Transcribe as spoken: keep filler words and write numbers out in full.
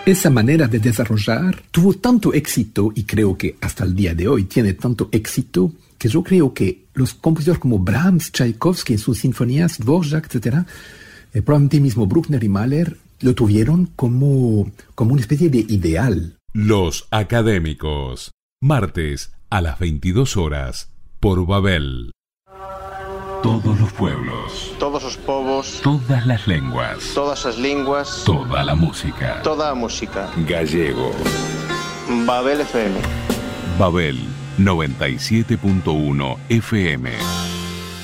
Esa manera de desarrollar tuvo tanto éxito, y creo que hasta el día de hoy tiene tanto éxito, que yo creo que los compositores como Brahms, Tchaikovsky en sus sinfonías, Dvorak, etcétera, eh, probablemente mismo Bruckner y Mahler lo tuvieron como, como una especie de ideal. Los Académicos, martes a las veintidós horas por Babel. Todos los pueblos, todos os povos, todas las lenguas, todas as linguas, toda la música, toda a música. Gallego. Babel F M. Babel noventa y siete punto uno F M.